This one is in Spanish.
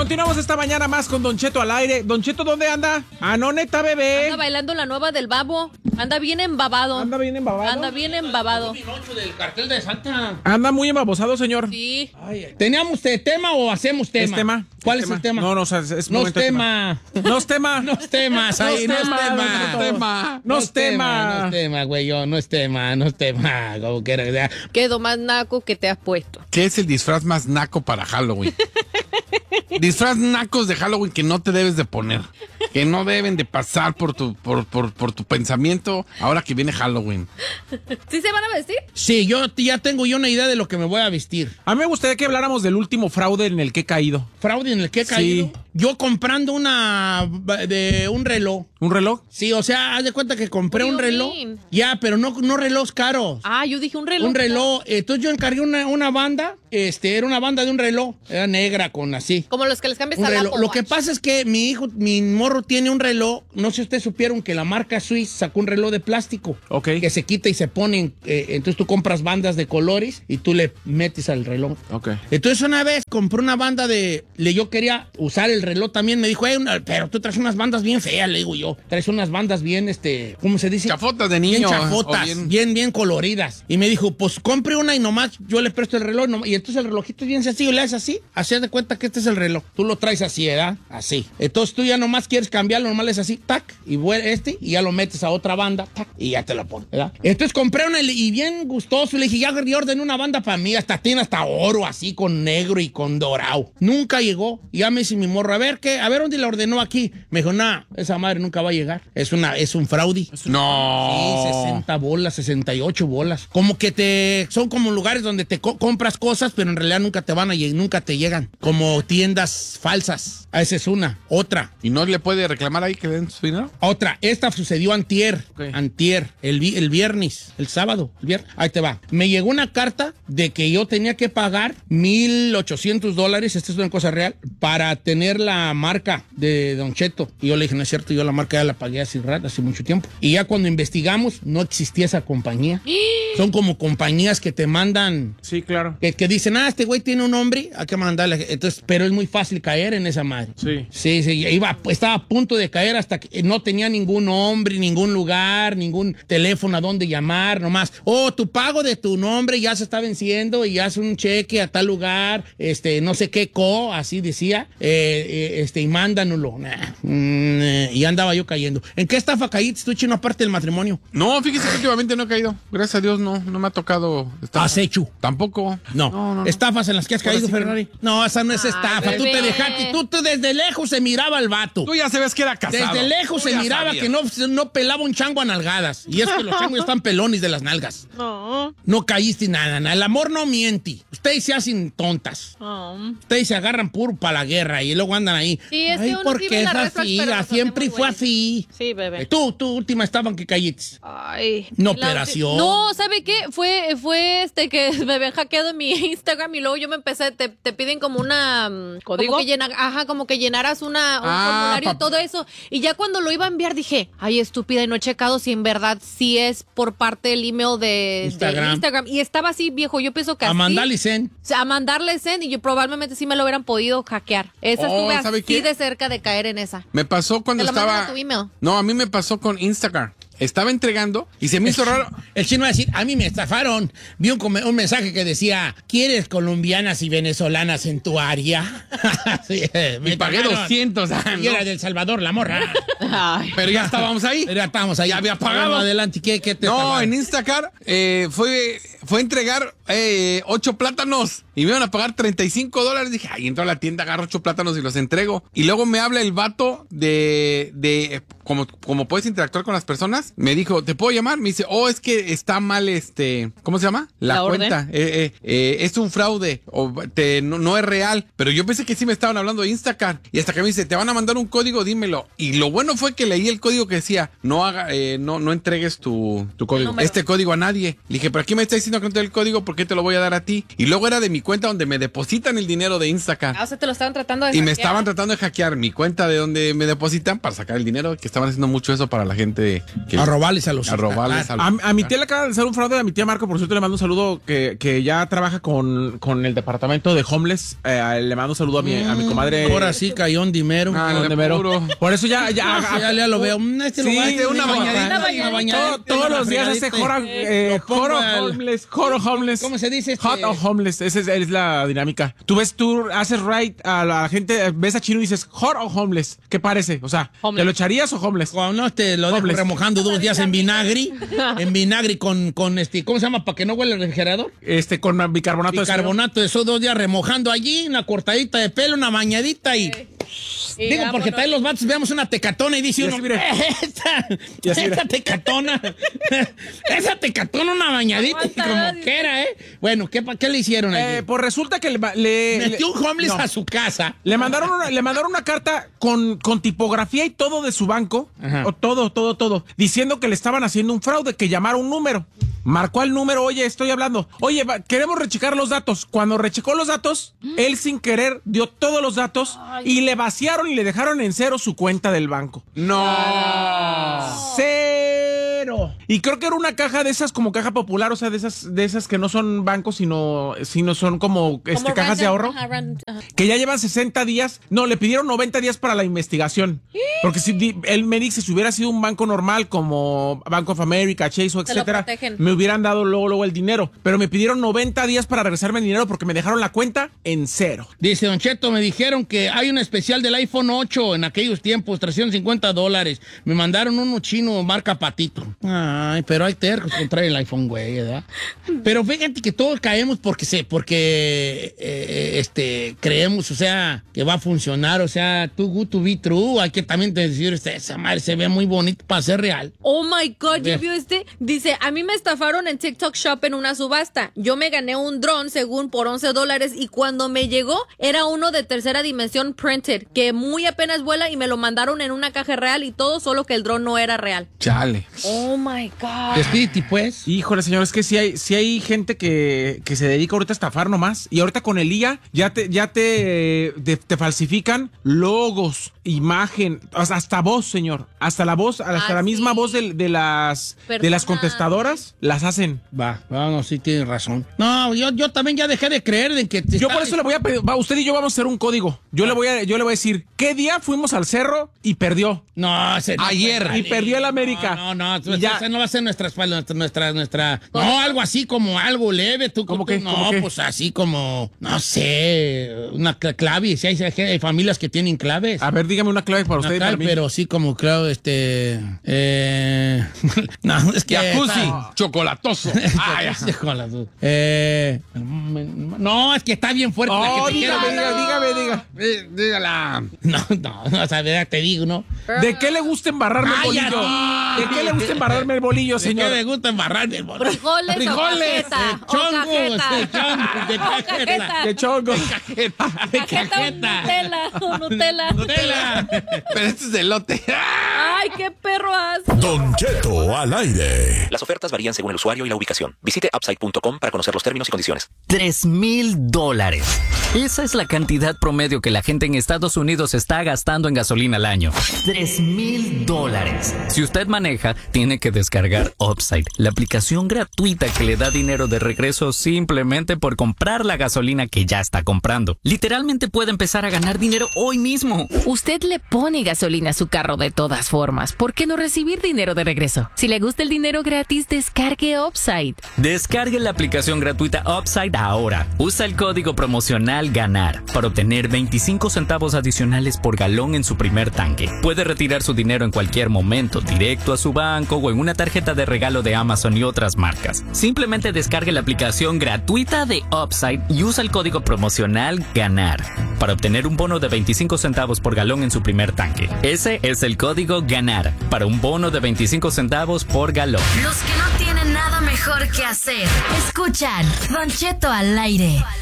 Continuamos esta mañana más con Don Cheto al aire. Don Cheto, ¿dónde anda? Ah, no, neta, bebé. Anda bailando la nueva del Babo. Anda bien embabado. Anda bien embabado. Anda bien embabado. Del cartel de Santa. Anda muy embabosado, señor. Sí. ¿Teníamos tema o hacemos tema? Es tema. ¿Cuál es el tema? No, o sea, es No es momento de tema. No es tema. No es tema, ahí, no es No tema. No es tema. es tema, güey, no es tema. Como quiera. Quedó más naco que te has puesto. ¿Qué es el disfraz más naco para Halloween? Disfraz nacos de Halloween que no te debes de poner, que no deben de pasar por tu pensamiento ahora que viene Halloween. ¿Sí se van a vestir? Sí, yo ya tengo una idea de lo que me voy a vestir. A mí me gustaría que habláramos del último fraude en el que he caído. ¿Fraude en el que he caído? Sí. Yo comprando un reloj. ¿Un reloj? Sí, o sea, haz de cuenta que compré What do un you reloj. mean? Ya, pero no relojes caros. Ah, yo dije un reloj. Un reloj. Entonces yo encargué una banda. Era una banda de un reloj. Era negra con así. Como los que les cambias Un al reloj. Apple Lo que Watch. pasa es que mi morro tiene un reloj. No sé si ustedes supieron que la marca Swiss sacó un reloj de plástico. Ok. Que se quita y se pone. Entonces tú compras bandas de colores y tú le metes al reloj. Ok. Entonces una vez compré una banda yo quería usar el reloj también. Me dijo, pero tú traes unas bandas bien feas, le digo yo. Traes unas bandas bien, ¿cómo se dice? Chafotas de niño. Bien chafotas, o bien coloridas. Y me dijo, pues compre una y nomás yo le presto el reloj. Y entonces el relojito es bien sencillo, le haces así. Así de cuenta que este es el reloj. Tú lo traes así, ¿verdad? Así. Entonces tú ya nomás quieres cambiarlo, nomás le haces así, tac, y y ya lo metes a otra banda, tac, y ya te lo pones, ¿verdad? Entonces compré una y bien gustoso. Y le dije, ya ordené una banda para mí. Tiene hasta oro, así, con negro y con dorado. Nunca llegó. Y ya me dice mi morro, a ver dónde la ordenó aquí. Me dijo, esa madre nunca va a llegar. Es un fraude. No. Sí, 60 bolas, 68 bolas. Como que son como lugares donde te compras cosas, pero en realidad nunca te llegan. Como tiendas falsas. Esa es una. Otra. ¿Y no le puede reclamar ahí que le den su dinero? Otra. Esta sucedió antier. Ok. Antier. El viernes. El sábado. El viernes. Ahí te va. Me llegó una carta de que yo tenía que pagar $1,800. Esta es una cosa real. Para tener la marca de Don Cheto. Y yo le dije, no es cierto, yo la marca ya la pagué hace mucho tiempo. Y ya cuando investigamos, no existía esa compañía. Son como compañías que te mandan, Sí, claro. que dicen, este güey tiene un nombre, hay que mandarle. Entonces, pero es muy fácil caer en esa madre. Sí. Sí, estaba a punto de caer hasta que no tenía ningún nombre, ningún lugar, ningún teléfono a dónde llamar, nomás. Tu pago de tu nombre ya se está venciendo y ya es un cheque a tal lugar, no sé qué así decía, y mándanoslo. Y andaba yo cayendo. ¿En qué estafa caíste tú, Chino, aparte del matrimonio? No, fíjese que últimamente no he caído. Gracias a Dios no me ha tocado. ¿Has hecho? Tampoco. No. ¿Estafas en las que has caído, Ferrari? No, esa no es estafa. Tú te bebé. dejaste, tú desde lejos se miraba al vato. Tú ya sabes que era casado. Desde lejos Tú se ya miraba sabías. que no pelaba un chango a nalgadas. Y es que los changos están pelones de las nalgas. No. No caíste nada. El amor no miente. Ustedes se hacen tontas. Ustedes se agarran puro para la guerra y luego andan ahí. Sí, es que uno sí porque ve es las red flags, así. pero nos Siempre hacemos fue güeyes. así. Sí, bebé. Tú última estaban que caíste. Ay. Una La operación. No, ¿sabe qué? Fue que me habían hackeado en mi Instagram y luego yo me empecé, te piden como una... ¿Código? Como que llenaras un formulario y todo eso. Y ya cuando lo iba a enviar dije, ay, estúpida, y no he checado si en verdad sí es por parte del email de Instagram. Y estaba así, viejo, yo pienso que A así... mandarle send. O sea, a mandarle send y yo probablemente sí me lo hubieran podido hackear. Esa estuve ¿sabe así qué? de cerca de caer en esa. Me pasó cuando Te lo mandan estaba. a tu email. No, a mí me pasó con Instagram. Estaba entregando y se me hizo raro. El chino va a decir, a mí me estafaron. Vi un mensaje que decía, ¿quieres colombianas y venezolanas en tu área? Sí, Y pagué estafaron. 200. Y era del Salvador, la morra. Ay. Pero ya estábamos ahí. Pero ya estábamos ahí. Ya había pagado. Bueno, adelante, ¿qué te No, estafaron? en Instacart fue a entregar 8 plátanos y me iban a pagar $35. Dije, entro a la tienda, agarro 8 plátanos y los entrego. Y luego me habla el vato de como puedes interactuar con las personas. Me dijo, ¿te puedo llamar? Me dice, es que está mal ¿cómo se llama? La cuenta. Es un fraude no es real. Pero yo pensé que sí me estaban hablando de Instacart. Y hasta que me dice, te van a mandar un código, dímelo. Y lo bueno fue que leí el código que decía, no entregues tu código. Este código a nadie. Le dije, pero aquí me está diciendo que no te doy el código, ¿por qué te lo voy a dar a ti? Y luego era de mi cuenta donde me depositan el dinero de Instacart. O sea, te lo estaban tratando de Y me hackear. estaban tratando de hackear mi cuenta de donde me depositan para sacar el dinero que estaban haciendo mucho eso para la gente. A robarles a los A robarles a los. A mi tía le acaba de hacer un fraude a mi tía Marco, por cierto le mando un saludo que ya trabaja con el departamento de homeless. Le mando un saludo a mi comadre. Ahora sí cayó un dimero. Por eso ya lo veo. Sí, una bañadita. Todos los días hace joro homeless. ¿Cómo se dice? Hot o homeless. Esa es la dinámica. Tú haces right a la gente, ves a Chino y dices hot o homeless. ¿Qué parece? O sea, homeless. ¿te lo echarías o homeless? No, lo dejo remojando 2 días en vinagre. En vinagre con ¿cómo se llama? Para que no huele el refrigerador. Con bicarbonato de sodio. Bicarbonato de sodio, 2 días remojando allí, una cortadita de pelo, una bañadita y digo, porque también los vatos veamos una tecatona y dice uno, esa tecatona, una bañadita, como que era, Bueno, ¿qué le hicieron allí? Pues resulta que metió un homeless a su casa. Le mandaron una carta con tipografía y todo de su banco, o todo, diciendo que le estaban haciendo un fraude, que llamara un número. Marcó el número, oye, estoy hablando. Oye, queremos rechecar los datos. Cuando rechecó los datos, él sin querer dio todos los datos y le vaciaron y le dejaron en cero su cuenta del banco. ¡No! ¡Cero! Y creo que era una caja de esas como caja popular, o sea, de esas que no son bancos, sino son como cajas de ahorro. Que ya llevan 60 días. No, le pidieron 90 días para la investigación. Porque si él me dice, si hubiera sido un banco normal como Bank of America, Chase o etcétera, me hubieran dado luego el dinero. Pero me pidieron 90 días para regresarme el dinero porque me dejaron la cuenta en cero. Dice Don Cheto, me dijeron que hay un especial del iPhone 8 en aquellos tiempos, $350. Me mandaron uno chino marca Patito. Ay, pero hay tercos contra el iPhone, güey, ¿verdad? Pero fíjate que todos caemos porque creemos, o sea, que va a funcionar, o sea, too good to be true. Hay que también decir, esa madre se ve muy bonito para ser real. Oh my God, ¿ya vio Dice, a mí me estafaron en TikTok Shop en una subasta. Yo me gané un dron según por $11 y cuando me llegó era uno de tercera dimensión printed, que muy apenas vuela y me lo mandaron en una caja real y todo, solo que el dron no era real. Chale. Oh my God. Despídete, pues. Híjole, señor, es que sí hay gente que se dedica ahorita a estafar nomás. Y ahorita con el IA ya te falsifican logos, imagen, hasta voz, señor. Hasta la voz, hasta la misma voz de las contestadoras las hacen. No, sí tiene razón. No, yo también ya dejé de creer en que... Yo por eso le voy a pedir, usted y yo vamos a hacer un código. Yo le voy a decir, ¿qué día fuimos al cerro y perdió? No, ayer. Y perdió el América. No, esa no va a ser nuestra espalda, nuestra... No, algo así como algo leve. ¿Cómo que? No, pues así como, no sé, una clave. Si hay familias que tienen claves. A ver, dígame una clave para usted y para mí. Pero sí como claro, no, es que... Jacuzzi, chocolatoso. No, es que está bien fuerte. Dígala. No, o sea, te digo, ¿no? ¿De qué le gusta embarrarme el bolillo? ¿De qué le gusta embarrarme el bolillo, señor? ¿De qué le gusta embarrarme el bolillo? Frijoles de chongo. De cajeta. Nutella. Pero este es de elote. Ay, qué perro asco. Don Cheto al aire. Las ofertas varían según el usuario y la ubicación. Visite upside.com para conocer los términos y condiciones. $3,000. Esa es la cantidad promedio que la gente en Estados Unidos está gastando en gasolina al año. $3,000. Si usted maneja, tiene que descargar Upside, la aplicación gratuita que le da dinero de regreso simplemente por comprar la gasolina que ya está comprando. Literalmente puede empezar a ganar dinero hoy mismo. Usted le pone gasolina a su carro de todas formas. ¿Por qué no recibir dinero de regreso? Si le gusta el dinero gratis, descargue Upside. Descargue la aplicación gratuita Upside ahora. Usa el código promocional GANAR para obtener 25 centavos adicionales por galón en su primer tanque. Puede retirar su dinero en cualquier momento, directo a su banco o en una tarjeta de regalo de Amazon y otras marcas. Simplemente descargue la aplicación gratuita de Upside y usa el código promocional GANAR para obtener un bono de 25 centavos por galón en su primer tanque. Ese es el código GANAR para un bono de 25 centavos por galón. Los que no tienen nada mejor que hacer, escuchan Don Cheto al aire.